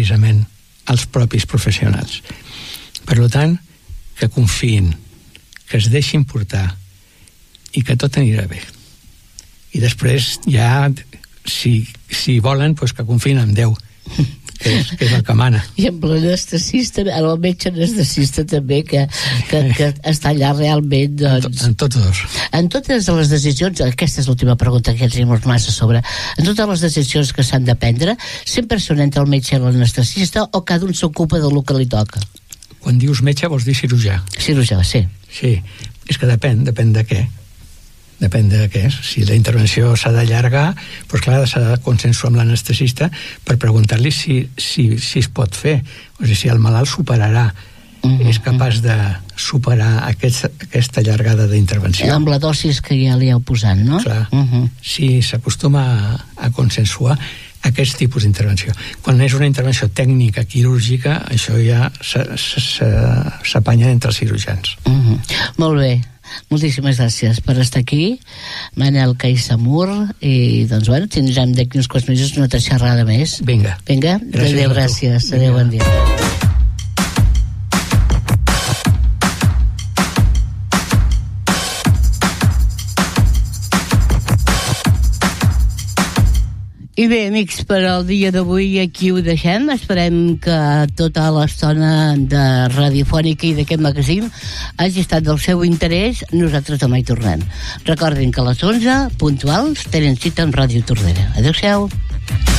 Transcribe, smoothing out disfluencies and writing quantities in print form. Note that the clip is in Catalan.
precisament els propis professionals. Per tant, que confiïn, que es deixin portar i que tot anirà bé. I després ja, si volen, doncs que confiïn en Déu, que és el que mana. I amb l'anestesista, el metge anestesista també, que està allà realment, doncs... En tots dos. En totes les decisions, aquesta és l'última pregunta que ens hi hem massa sobre, en totes les decisions que s'han de prendre, sempre són entre el metge i l'anestesista o cada un s'ocupa del que li toca? Quan dius metge vols dir cirurgià. Cirurgià, sí. Sí, és que depèn de què. Depèn de què és. Si la intervenció s'ha d'allargar, doncs clar, s'ha de consensuar amb l'anestesista per preguntar-li si es pot fer, o sigui, si el malalt superarà, és capaç de superar aquesta allargada d'intervenció. Amb la dosis que ja li heu posat, no? Clar, sí, s'acostuma a consensuar aquest tipus d'intervenció. Quan és una intervenció tècnica quirúrgica, això ja s'apanya entre els cirurgians. Molt bé. Moltíssimes gràcies per estar aquí, Manel Caïsamur, i doncs bueno, tindrem d'aquí uns quants mesos una altra xerrada més. Vinga. Adéu, gràcies. Adéu, bon dia. I bé, amics, per al dia d'avui aquí ho deixem. Esperem que tota l'estona de radiofònica i d'aquest magazín hagi estat del seu interès. Nosaltres demà hi tornem. Recordin que a les 11, puntuals, tenen cita amb Ràdio Tordera. Adéu-siau.